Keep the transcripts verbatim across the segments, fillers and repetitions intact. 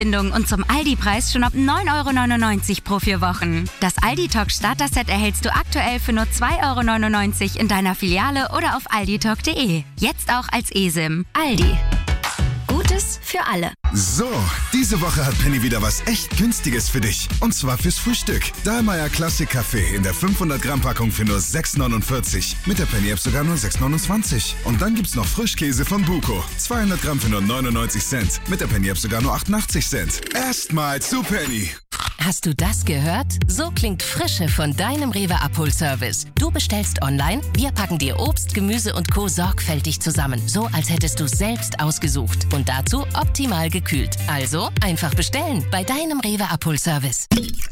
Und zum Aldi-Preis schon ab neun Euro neunundneunzig pro vier Wochen. Das Aldi-Talk Starter-Set erhältst du aktuell für nur zwei Euro neunundneunzig in deiner Filiale oder auf alditalk punkt de. Jetzt auch als eSIM. Aldi. Gutes für alle. So, diese Woche hat Penny wieder was echt Günstiges für dich. Und zwar fürs Frühstück. Dahlmeier Classic Kaffee in der fünfhundert Gramm Packung für nur sechs neunundvierzig. Mit der Penny App sogar nur sechs neunundzwanzig. Und dann gibt's noch Frischkäse von Buko. zweihundert Gramm für nur neunundneunzig Cent. Mit der Penny App sogar nur achtundachtzig Cent. Erstmal zu Penny. Hast du das gehört? So klingt Frische von deinem Rewe Abholservice. Du bestellst online, wir packen dir Obst, Gemüse und Co. sorgfältig zusammen. So, als hättest du selbst ausgesucht. Und dazu optimal gekühlt. Also einfach bestellen bei deinem Rewe Abholservice.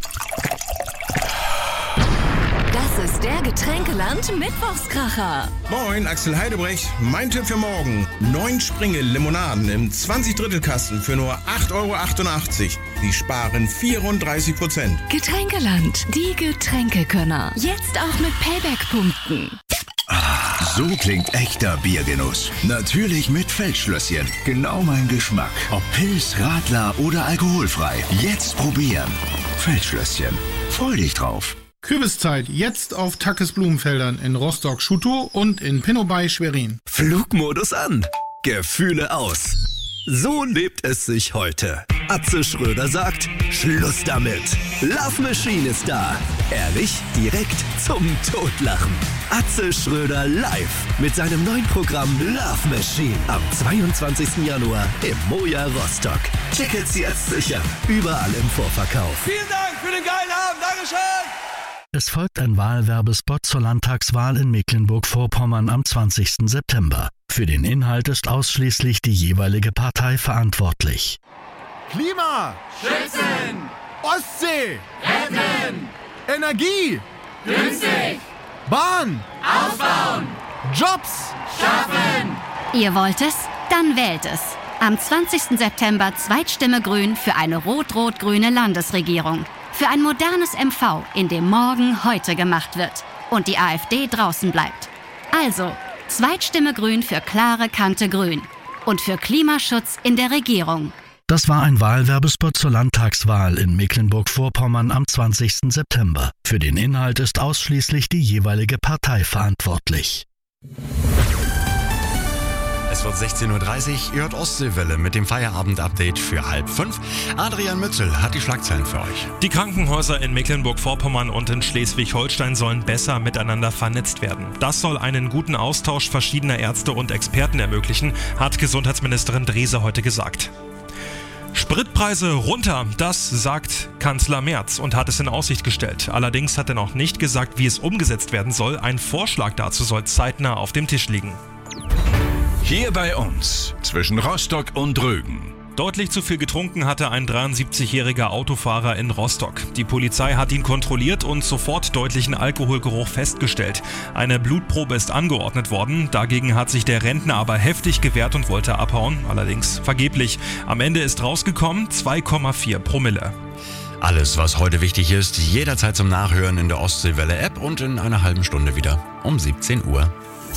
Das ist der Getränkeland Mittwochskracher. Moin, Axel Heidebrecht. Mein Tipp für morgen. Neun Springel Limonaden im zwanzig Drittelkasten für nur acht Euro achtundachtzig. Sie sparen vierunddreißig Prozent. Getränkeland, die Getränkekönner. Jetzt auch mit Payback-Punkten. So klingt echter Biergenuss. Natürlich mit Feldschlösschen. Genau mein Geschmack. Ob Pils, Radler oder alkoholfrei. Jetzt probieren. Feldschlösschen. Freu dich drauf. Kürbiszeit jetzt auf Tackes Blumenfeldern in Rostock-Schutow und in Pinnobay Schwerin. Flugmodus an. Gefühle aus. So lebt es sich heute. Atze Schröder sagt, Schluss damit. Love Machine ist da. Ehrlich, direkt zum Totlachen. Atze Schröder live mit seinem neuen Programm Love Machine am zweiundzwanzigsten Januar im Moja Rostock. Tickets jetzt sichern. Überall im Vorverkauf. Vielen Dank für den geilen Abend. Dankeschön. Es folgt ein Wahlwerbespot zur Landtagswahl in Mecklenburg-Vorpommern am zwanzigsten September. Für den Inhalt ist ausschließlich die jeweilige Partei verantwortlich. Klima! Schützen! Ostsee! Retten! Energie! Günstig! Bahn! Ausbauen! Jobs! Schaffen! Ihr wollt es? Dann wählt es. Am zwanzigsten September Zweitstimme Grün für eine rot-rot-grüne Landesregierung. Für ein modernes M V, in dem morgen heute gemacht wird und die AfD draußen bleibt. Also, Zweitstimme Grün für klare Kante Grün und für Klimaschutz in der Regierung. Das war ein Wahlwerbespot zur Landtagswahl in Mecklenburg-Vorpommern am zwanzigsten September. Für den Inhalt ist ausschließlich die jeweilige Partei verantwortlich. Es wird sechzehn Uhr dreißig, ihr hört Ostseewelle mit dem Feierabend-Update für halb fünf. Adrian Mützel hat die Schlagzeilen für euch. Die Krankenhäuser in Mecklenburg-Vorpommern und in Schleswig-Holstein sollen besser miteinander vernetzt werden. Das soll einen guten Austausch verschiedener Ärzte und Experten ermöglichen, hat Gesundheitsministerin Drese heute gesagt. Spritpreise runter, das sagt Kanzler Merz und hat es in Aussicht gestellt. Allerdings hat er noch nicht gesagt, wie es umgesetzt werden soll. Ein Vorschlag dazu soll zeitnah auf dem Tisch liegen. Hier bei uns, zwischen Rostock und Rügen. Deutlich zu viel getrunken hatte ein dreiundsiebzigjähriger Autofahrer in Rostock. Die Polizei hat ihn kontrolliert und sofort deutlichen Alkoholgeruch festgestellt. Eine Blutprobe ist angeordnet worden. Dagegen hat sich der Rentner aber heftig gewehrt und wollte abhauen. Allerdings vergeblich. Am Ende ist rausgekommen zwei Komma vier Promille. Alles, was heute wichtig ist, jederzeit zum Nachhören in der Ostseewelle-App und in einer halben Stunde wieder um siebzehn Uhr.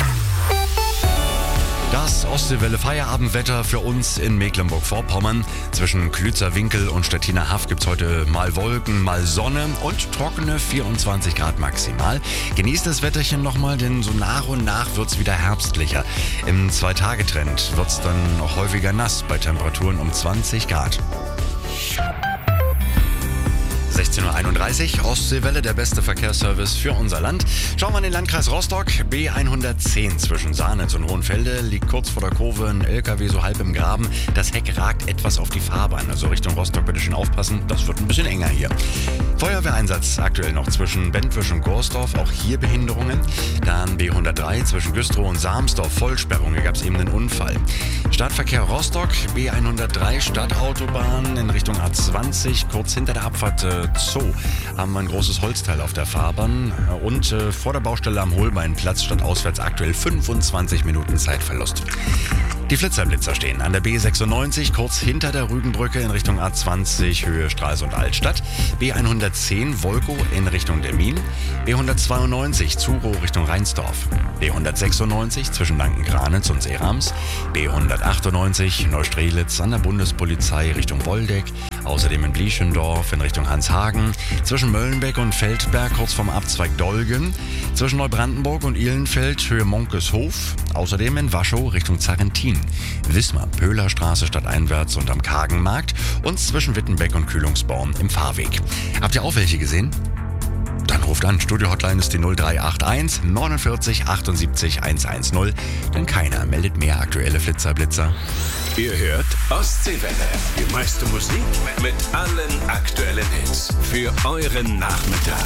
Das Ostseewelle Feierabendwetter für uns in Mecklenburg-Vorpommern. Zwischen Klützer Winkel und Stettiner Haff gibt es heute mal Wolken, mal Sonne und trockene vierundzwanzig Grad maximal. Genießt das Wetterchen nochmal, denn so nach und nach wird es wieder herbstlicher. Im Zwei-Tage-Trend wird es dann noch häufiger nass bei Temperaturen um zwanzig Grad. sechzehn Uhr einunddreißig, Ostseewelle, der beste Verkehrsservice für unser Land. Schauen wir in den Landkreis Rostock. B hundertzehn zwischen Sahnitz und Hohenfelde liegt kurz vor der Kurve ein L K W so halb im Graben. Das Heck ragt etwas auf die Fahrbahn. Also Richtung Rostock bitte schön aufpassen, das wird ein bisschen enger hier. Feuerwehreinsatz aktuell noch zwischen Bentwisch und Gorsdorf, auch hier Behinderungen. Dann B hundertdrei zwischen Güstrow und Sarmsdorf, Vollsperrung, hier gab es eben einen Unfall. Stadtverkehr Rostock, B hundertdrei Stadtautobahn in Richtung A zwanzig, kurz hinter der Abfahrt äh, Zoo haben wir ein großes Holzteil auf der Fahrbahn und äh, vor der Baustelle am Holbeinplatz stand auswärts aktuell fünfundzwanzig Minuten Zeitverlust. Die Flitzerblitzer stehen an der B sechsundneunzig, kurz hinter der Rügenbrücke in Richtung A zwanzig, Höhe Stralsund Altstadt. B hundertzehn, Wolkow in Richtung der Mien. B hundertzweiundneunzig, Zurow Richtung Rheinsdorf. B hundertsechsundneunzig, zwischen Lanken-Granitz und Seerams. B hundertachtundneunzig, Neustrelitz an der Bundespolizei Richtung Woldeck. Außerdem in Blieschendorf in Richtung Hanshagen. Zwischen Möllenbeck und Feldberg, kurz vorm Abzweig Dolgen. Zwischen Neubrandenburg und Ihlenfeld, Höhe Monkeshof. Außerdem in Waschow Richtung Zarrentin. Wismar, Pöhlerstraße stadteinwärts und am Kagenmarkt. Und zwischen Wittenbeck und Kühlungsborn im Fahrweg. Habt ihr auch welche gesehen? Dann ruft an. Studio-Hotline ist die null drei acht eins neunundvierzig achtundsiebzig hundertzehn. Denn keiner meldet mehr aktuelle Flitzerblitzer. Ihr hört Ostseewelle. Die meiste Musik mit allen aktuellen Hits. Für euren Nachmittag.